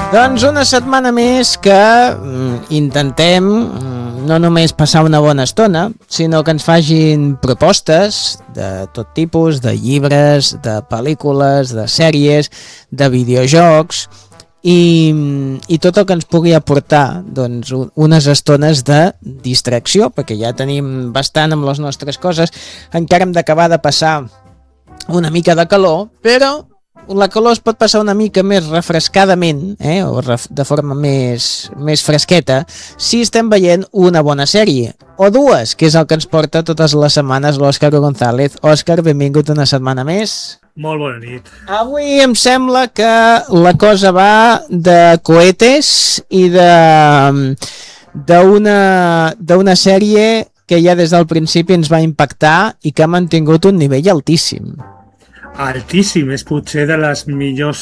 Doncs una setmana més que intentem no només passar una bona estona, sinó que ens facin propostes de tot tipus, de llibres, de pel·lícules, de sèries, de videojocs i tot el que ens pugui aportar doncs, unes estones de distracció, perquè ja tenim bastant amb les nostres coses, encara hem d'acabar de passar una mica de calor, però la calor es pot passar una mica més refrescadament, o de forma més fresqueta, si estem veient una bona sèrie, o dues, que és el que ens porta totes les setmanes l'Òscar González. Òscar, benvingut una setmana més. Molt bona nit. Avui em sembla que la cosa va de cohetes i d'una sèrie que ja des del principi ens va impactar i que ha mantingut un nivell altíssim. Altíssim, és potser de les millors